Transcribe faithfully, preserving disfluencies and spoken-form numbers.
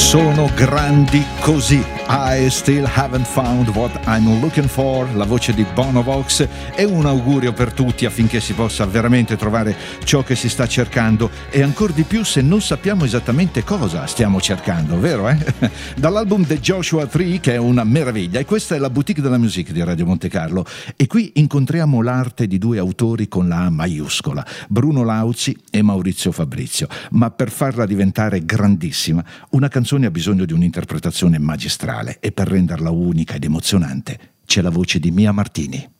Sono grandi così. I still haven't found what I'm looking for, la voce di Bono Vox, e un augurio per tutti affinché si possa veramente trovare ciò che si sta cercando, e ancor di più se non sappiamo esattamente cosa stiamo cercando, vero eh? Dall'album The Joshua tre, che è una meraviglia, e questa è la Boutique della Musique di Radio Monte Carlo, e qui incontriamo l'arte di due autori con la A maiuscola, Bruno Lauzi e Maurizio Fabrizio, ma per farla diventare grandissima una canzone ha bisogno di un'interpretazione magistrale, e per renderla unica ed emozionante c'è la voce di Mia Martini.